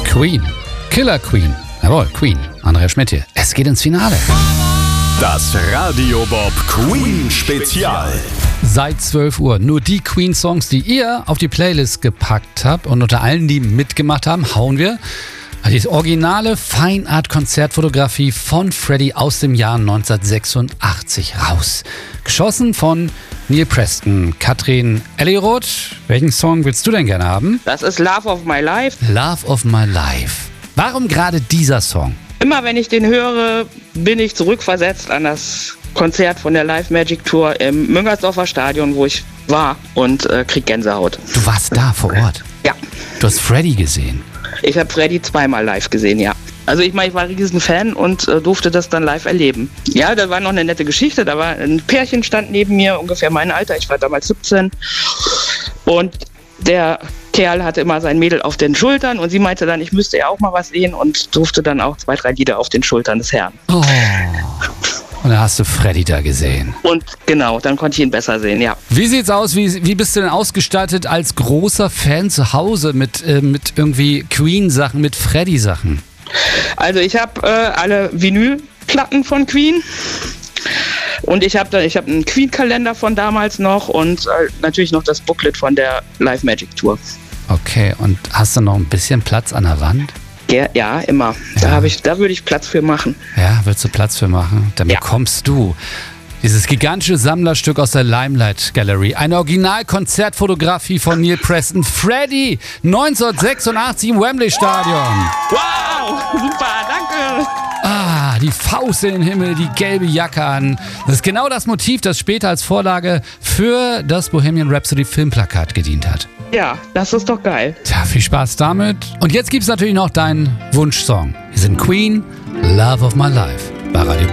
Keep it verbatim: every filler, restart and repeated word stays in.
Queen. Killer Queen. Jawohl, Queen. Andrea Schmidt hier. Es geht ins Finale. Das Radio Bob Queen Spezial. Seit zwölf Uhr nur die Queen-Songs, die ihr auf die Playlist gepackt habt. Und unter allen, die mitgemacht haben, hauen wir die originale Fine Art Konzertfotografie von Freddie aus dem Jahr neunzehnhundertsechsundachtzig raus. Geschossen von Neil Preston. Katrin Elleroth, welchen Song willst du denn gerne haben? Das ist Love of My Life. Love of My Life. Warum gerade dieser Song? Immer wenn ich den höre, bin ich zurückversetzt an das Konzert von der Live Magic Tour im Müngersdorfer Stadion, wo ich war, und äh, krieg Gänsehaut. Du warst da vor Ort? Ja. Du hast Freddie gesehen? Ich habe Freddie zweimal live gesehen, ja. Also ich meine, ich war ein riesen Fan und äh, durfte das dann live erleben. Ja, da war noch eine nette Geschichte. Da war ein Pärchen, stand neben mir, ungefähr mein Alter. Ich war damals siebzehn. Und der Kerl hatte immer sein Mädel auf den Schultern und sie meinte dann, ich müsste ja auch mal was sehen, und durfte dann auch zwei, drei Lieder auf den Schultern des Herrn. Oh. Und dann hast du Freddie da gesehen. Und genau, dann konnte ich ihn besser sehen, ja. Wie sieht's aus? Wie, wie bist du denn ausgestattet als großer Fan zu Hause mit, äh, mit irgendwie Queen-Sachen, mit Freddie-Sachen? Also ich habe äh, alle Vinylplatten von Queen. Und ich habe ich hab einen Queen-Kalender von damals noch und äh, natürlich noch das Booklet von der Live Magic Tour. Okay, und hast du noch ein bisschen Platz an der Wand? Ja, ja immer. Ja. Da, hab ich, da würde ich Platz für machen. Ja, würdest du Platz für machen? Dann Ja. bekommst du dieses gigantische Sammlerstück aus der Limelight Gallery. Eine Original-Konzertfotografie von Neil Preston. Freddie, neunzehnhundertsechsundachtzig im Wembley Stadion. Wow, super, danke. Ah, die Faust in den Himmel, die gelbe Jacke an. Das ist genau das Motiv, das später als Vorlage für das Bohemian Rhapsody Filmplakat gedient hat. Ja, das ist doch geil. Tja, viel Spaß damit. Und jetzt gibt's natürlich noch deinen Wunschsong. Wir sind Queen, Love of My Life bei Radio